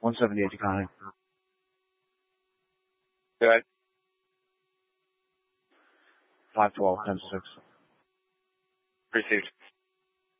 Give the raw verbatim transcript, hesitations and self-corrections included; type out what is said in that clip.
one seventy-eight declining. Good. five twelve, ten six. Received.